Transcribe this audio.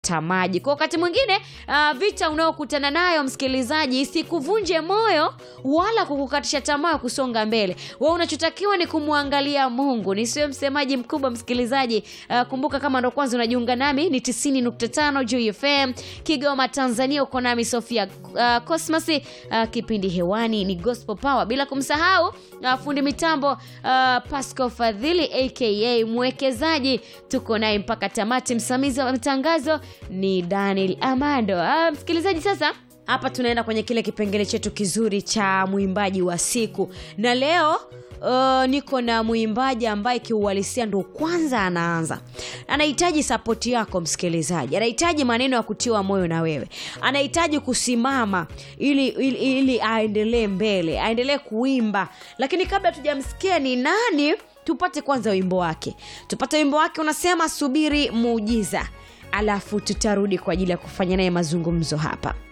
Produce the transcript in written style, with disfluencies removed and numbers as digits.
maji. Kwa wakati mwingine vita unaokutana nayo msikilizaji isikuvunje moyo wala kukukatisha tamaa kusonga mbele. Wewe unachotakiwa ni kumwangalia Mungu. Nisiwe msemaji mkubwa msikilizaji. Kumbuka kama ndo kwanza unajiunga nami ni 90.5 Joy FM Kigoma Tanzania, uko nami Sofia Cosmas. Kipindi hewani ni Gospel Power, bila kumsahau fundi mitambo Pascal Fadhili aka mwekezaji, tuko naye mpaka tamati. Msamizi wa matangazo ni Daniel Amando. Msikilizaji, sasa hapa tunaenda kwenye kile kipengele chetu kizuri cha muimbaji wa siku, na leo niko na muimbaji ambaye kiuhalisia ndo kwanza anaanza. Anahitaji support yako msikilizaji, anahitaji maneno ya kutiwa moyo na wewe, anahitaji kusimama ili aendelee mbele, aendelee kuimba. Lakini kabla tujamsikia ni nani, tupate kwanza wimbo wake. Tupate wimbo wake unasema Subiri Muujiza, alafu tutarudi kwa ajili ya kufanya naye mazungumzo hapa.